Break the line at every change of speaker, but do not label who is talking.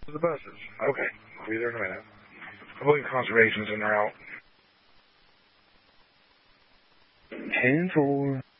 The buses. Okay. I'll be there in a minute. I believe conservation's en route. 10-4.